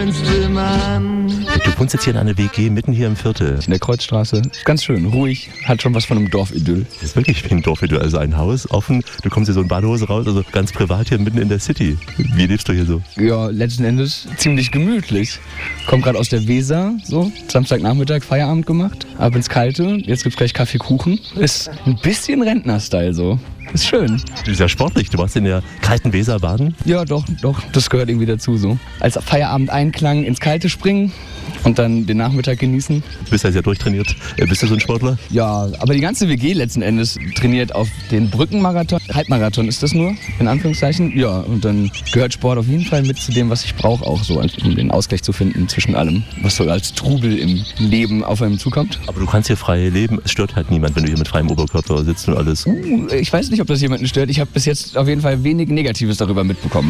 schönste Mann. Du wohnst jetzt hier in einer WG mitten hier im Viertel. In der Kreuzstraße. Ganz schön, ruhig. Hat schon was von einem Dorfidyll. Das ist wirklich wie ein Dorfidyll. Also ein Haus, offen. Du kommst hier so in Badehose raus. Also ganz privat hier mitten in der City. Wie lebst du hier so? Ja, letzten Endes ziemlich gemütlich. Komm gerade aus der Weser, so. Samstagnachmittag Feierabend gemacht. Ab ins Kalte. Jetzt gibt's gleich Kaffee, Kuchen. Ist ein bisschen Rentner-Style so. Ist schön. Du bist ja sportlich. Du warst in der kalten Weser baden. Ja, doch. Das gehört irgendwie dazu so. Als Feierabend-Einklang ins Kalte springen und dann den Nachmittag genießen. Du bist ja sehr durchtrainiert. Bist du so ein Sportler? Ja, aber die ganze WG letzten Endes trainiert auf den Brückenmarathon. Halbmarathon ist das nur, in Anführungszeichen. Ja, und dann gehört Sport auf jeden Fall mit zu dem, was ich brauche, auch so, um den Ausgleich zu finden zwischen allem, was so als Trubel im Leben auf einem zukommt. Aber du kannst hier frei leben. Es stört halt niemand, wenn du hier mit freiem Oberkörper sitzt und alles. Ich weiß nicht, ob das jemanden stört. Ich habe bis jetzt auf jeden Fall wenig Negatives darüber mitbekommen.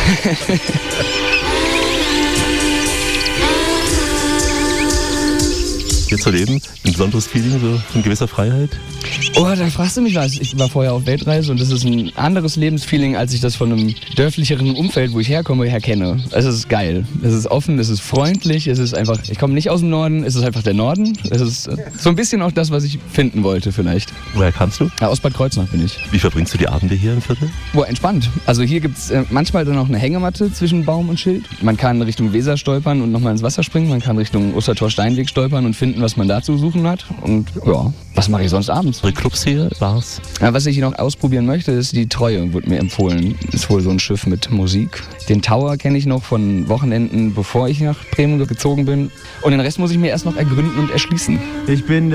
Hier zu leben, ein besonderes Feeling, so von gewisser Freiheit? Oh, da fragst du mich was. Ich war vorher auf Weltreise und das ist ein anderes Lebensfeeling, als ich das von einem dörflicheren Umfeld, wo ich herkomme, her kenne. Es ist geil. Es ist offen, es ist freundlich, es ist einfach, ich komme nicht aus dem Norden, es ist einfach der Norden. Es ist so ein bisschen auch das, was ich finden wollte vielleicht. Woher kamst du? Ja, aus Bad Kreuznach bin ich. Wie verbringst du die Abende hier im Viertel? Entspannt. Also hier gibt's manchmal dann auch eine Hängematte zwischen Baum und Schild. Man kann Richtung Weser stolpern und nochmal ins Wasser springen. Man kann Richtung Ostertor-Steinweg stolpern und finden, was man da zu suchen hat. Und ja, was mache ich sonst abends? Clubs hier, Bars? Ja, was ich noch ausprobieren möchte, ist die Treue, wurde mir empfohlen. Ist wohl so ein Schiff mit Musik. Den Tower kenne ich noch von Wochenenden, bevor ich nach Bremen gezogen bin. Und den Rest muss ich mir erst noch ergründen und erschließen. Ich bin